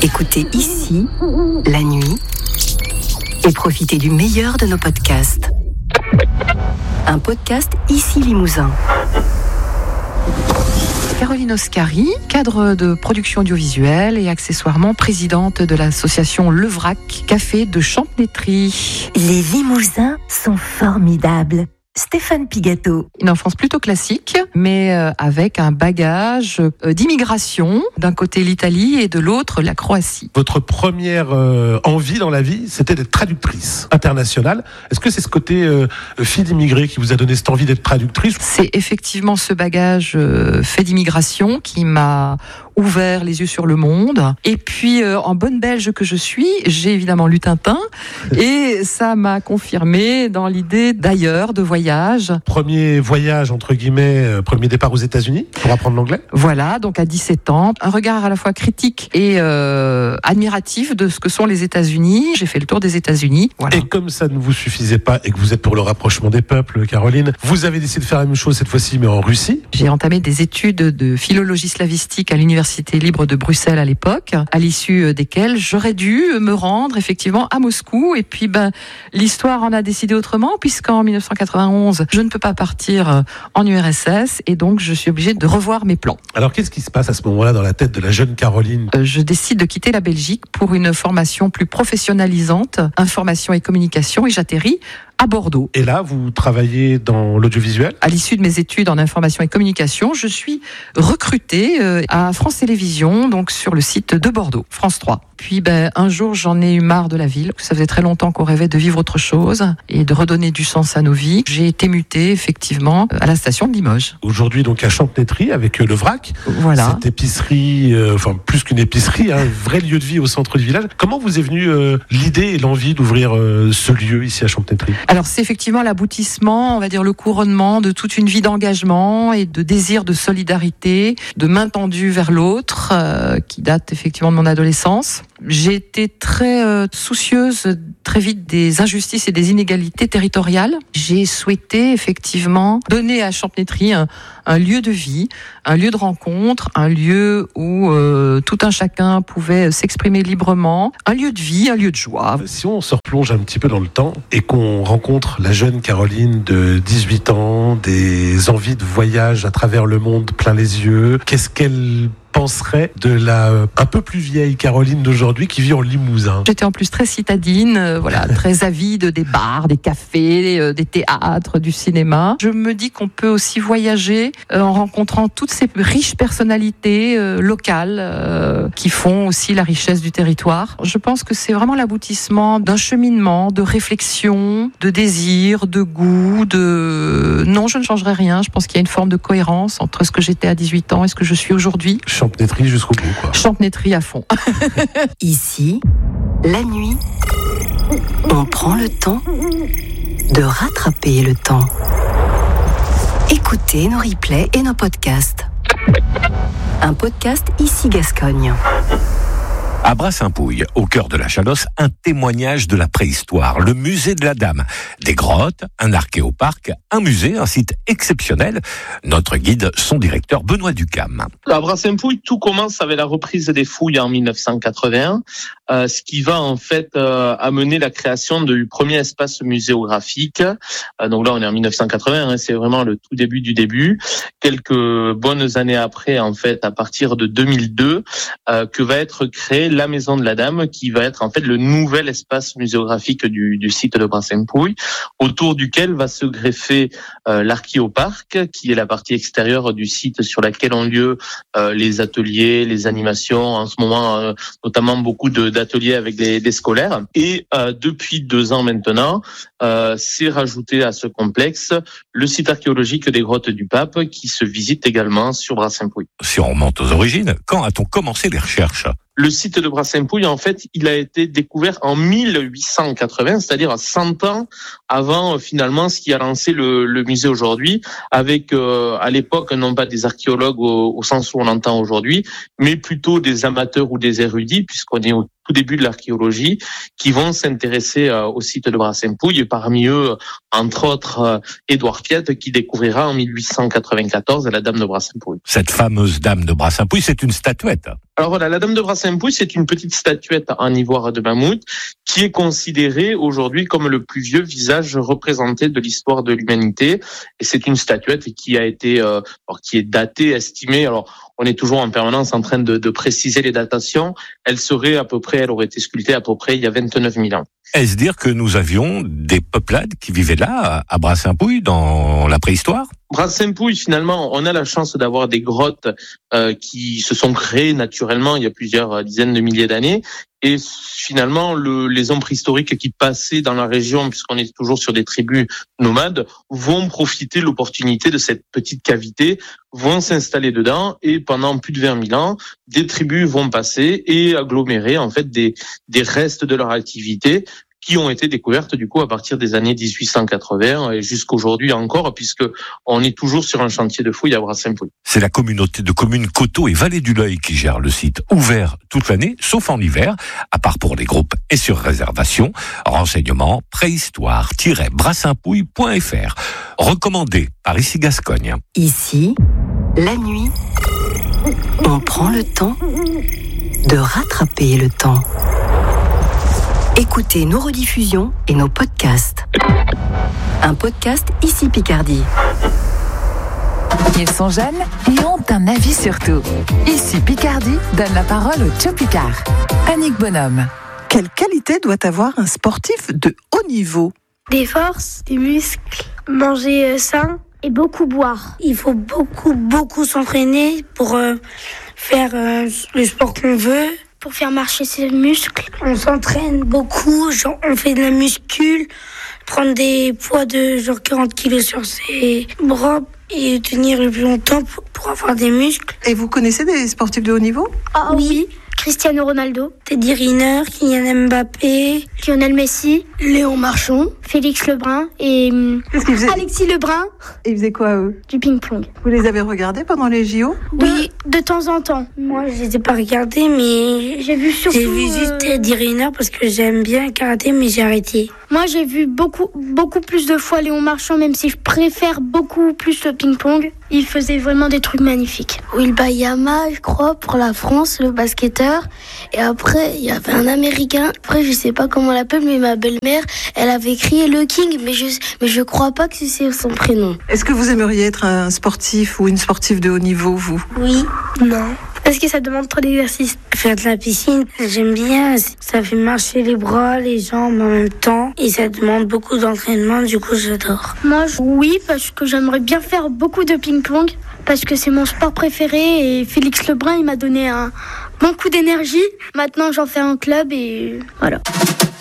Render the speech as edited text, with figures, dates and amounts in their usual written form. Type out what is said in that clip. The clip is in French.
Écoutez ici, la nuit, et profitez du meilleur de nos podcasts. Un podcast Ici Limousin. Caroline Oscari, cadre de production audiovisuelle et accessoirement présidente de l'association Le Vrac, café de Champnétry. Les Limousins sont formidables. Stéphane Pigato. Une enfance plutôt classique, mais avec un bagage d'immigration, d'un côté l'Italie et de l'autre la Croatie. Votre première envie dans la vie, c'était d'être traductrice internationale. Est-ce que c'est ce côté fille d'immigré qui vous a donné cette envie d'être traductrice ? C'est effectivement ce bagage fait d'immigration qui m'a ouvert les yeux sur le monde. Et puis, en bonne Belge que je suis, j'ai évidemment lu Tintin et ça m'a confirmé dans l'idée d'ailleurs, de voyage. Premier voyage, entre guillemets, premier départ aux États-Unis pour apprendre l'anglais ? Voilà, donc à 17 ans, un regard à la fois critique et admiratif de ce que sont les États-Unis. J'ai fait le tour des États-Unis. Voilà. Et comme ça ne vous suffisait pas et que vous êtes pour le rapprochement des peuples, Caroline, vous avez décidé de faire la même chose cette fois-ci, mais en Russie. J'ai entamé des études de philologie slavistique à l'Université libre de Bruxelles à l'époque, à l'issue desquelles j'aurais dû me rendre effectivement à Moscou. Et puis l'histoire en a décidé autrement, puisqu'en 1991, je ne peux pas partir en URSS et donc je suis obligée de revoir mes plans. Alors qu'est-ce qui se passe à ce moment-là dans la tête de la jeune Caroline ? Je décide de quitter la Belgique pour une formation plus professionnalisante, information et communication, et j'atterris à Bordeaux. Et là, vous travaillez dans l'audiovisuel ? À l'issue de mes études en information et communication, je suis recrutée à France Télévisions, donc sur le site de Bordeaux, France 3. Puis un jour, j'en ai eu marre de la ville. Ça faisait très longtemps qu'on rêvait de vivre autre chose et de redonner du sens à nos vies. J'ai été mutée effectivement à la station de Limoges. Aujourd'hui, donc à Champnétry avec Le Vrac. Voilà. Cette épicerie, enfin plus qu'une épicerie, un vrai lieu de vie au centre du village. Comment vous est venue l'idée et l'envie d'ouvrir ce lieu ici à Champnétry ? Alors c'est effectivement l'aboutissement, on va dire le couronnement de toute une vie d'engagement et de désir de solidarité, de main tendue vers l'autre, qui date effectivement de mon adolescence. J'ai été très soucieuse très vite des injustices et des inégalités territoriales. J'ai souhaité effectivement donner à Champnétry un lieu de vie, un lieu de rencontre, un lieu où tout un chacun pouvait s'exprimer librement, un lieu de vie, un lieu de joie. Si on se replonge un petit peu dans le temps et qu'on rencontre la jeune Caroline de 18 ans, des envies de voyage à travers le monde plein les yeux, qu'est-ce qu'elle penserait de la un peu plus vieille Caroline d'aujourd'hui qui vit en Limousin? J'étais en plus très citadine, très avide des bars, des cafés, des théâtres, du cinéma. Je me dis qu'on peut aussi voyager en rencontrant toutes ces riches personnalités locales qui font aussi la richesse du territoire. Je pense que c'est vraiment l'aboutissement d'un cheminement, de réflexion, de désir, de goût, Non, je ne changerai rien. Je pense qu'il y a une forme de cohérence entre ce que j'étais à 18 ans et ce que je suis aujourd'hui. Champnétry jusqu'au bout, quoi. Champnétry à fond. Ici, la nuit, on prend le temps de rattraper le temps. Écoutez nos replays et nos podcasts. Un podcast Ici Gascogne. À Brassampouille, au cœur de la Chalosse, un témoignage de la préhistoire, le musée de la Dame. Des grottes, un archéoparc, un musée, un site exceptionnel. Notre guide, son directeur Benoît Ducam. À Brassampouille, tout commence avec la reprise des fouilles en 1981, ce qui va en fait amener la création du premier espace muséographique. Donc là, on est en 1980, c'est vraiment le tout début du début. Quelques bonnes années après, en fait, à partir de 2002, que va être créée la Maison de la Dame, qui va être en fait le nouvel espace muséographique du site de Brassampouille, autour duquel va se greffer l'archéoparc, qui est la partie extérieure du site sur laquelle ont lieu les ateliers, les animations, en ce moment notamment beaucoup d'ateliers avec des scolaires. Et depuis 2 ans maintenant, c'est rajouté à ce complexe le site archéologique des grottes du Pape, qui se visite également sur Brassampouille. Si on remonte aux origines, quand a-t-on commencé les recherches ? Le site de Brassampouille, en fait, il a été découvert en 1880, c'est-à-dire à 100 ans avant finalement ce qui a lancé le musée aujourd'hui, avec à l'époque non pas des archéologues au sens où on l'entend aujourd'hui, mais plutôt des amateurs ou des érudits, puisqu'on est au tout début de l'archéologie, qui vont s'intéresser au site de Brassampouille, et parmi eux, entre autres, Édouard Piette, qui découvrira en 1894 la Dame de Brassampouille. Cette fameuse Dame de Brassampouille, c'est une statuette. Alors voilà, la Dame de Brassampouille, c'est une petite statuette en ivoire de mammouth qui est considérée aujourd'hui comme le plus vieux visage représenté de l'histoire de l'humanité. Et c'est une statuette qui a été, qui est datée, estimée. Alors, on est toujours en permanence en train de préciser les datations. Elle aurait été sculptée à peu près il y a 29 000 ans. Est-ce dire que nous avions des peuplades qui vivaient là, à Brassampouille, dans la préhistoire? Brassampouille, finalement, on a la chance d'avoir des grottes qui se sont créées naturellement il y a plusieurs dizaines de milliers d'années. Et finalement, les hommes préhistoriques qui passaient dans la région, puisqu'on est toujours sur des tribus nomades, vont profiter de l'opportunité de cette petite cavité, vont s'installer dedans, et pendant plus de 20 000 ans, des tribus vont passer et agglomérer en fait des restes de leur activité, qui ont été découvertes du coup à partir des années 1880 et jusqu'aujourd'hui encore, puisque on est toujours sur un chantier de fouilles à Brassampouille. C'est la communauté de communes Coteaux et Vallée du L'Oeil qui gère le site, ouvert toute l'année, sauf en hiver, à part pour les groupes et sur réservation. Renseignements préhistoire-brassampouille.fr. Recommandé par Ici Gascogne. Ici, la nuit, on prend le temps de rattraper le temps. Écoutez nos rediffusions et nos podcasts. Un podcast Ici Picardie. Ils sont jeunes et ont un avis sur tout. Ici Picardie donne la parole au Joe Picard. Annick Bonhomme. Quelle qualité doit avoir un sportif de haut niveau? Des forces, des muscles, manger sain et beaucoup boire. Il faut beaucoup s'entraîner pour faire le sport qu'on veut. Pour faire marcher ses muscles, on s'entraîne beaucoup, genre on fait de la muscule, prendre des poids de genre 40 kilos sur ses bras et tenir le plus longtemps pour avoir des muscles. Et vous connaissez des sportifs de haut niveau? Ah oui, Cristiano Ronaldo, Teddy Riner, Kylian Mbappé, Lionel Messi, Léon Marchand, Félix Lebrun et Alexis Lebrun. Et ils faisaient quoi eux? Du ping-pong. Vous les avez regardés pendant les JO? Oui, de temps en temps. Moi, je les ai pas regardés, mais j'ai vu juste Teddy Riner parce que j'aime bien le karaté, mais j'ai arrêté. Moi, j'ai vu beaucoup plus de fois Léon Marchand, même si je préfère beaucoup plus le ping-pong. Il faisait vraiment des trucs magnifiques. Will Bayama, je crois, pour la France, le basketteur. Et après, il y avait un Américain. Après, je sais pas comment on l'appelle, mais ma belle-mère, elle avait crié le King, mais je crois pas que c'est son prénom. Est-ce que vous aimeriez être un sportif ou une sportive de haut niveau, vous? Oui. Non. Parce que ça demande trop d'exercice. Faire de la piscine, j'aime bien. Ça fait marcher les bras, les jambes en même temps. Et ça demande beaucoup d'entraînement, du coup j'adore. Moi, oui, parce que j'aimerais bien faire beaucoup de ping-pong. Parce que c'est mon sport préféré. Et Félix Lebrun, il m'a donné un bon coup d'énergie. Maintenant, j'en fais un club et voilà.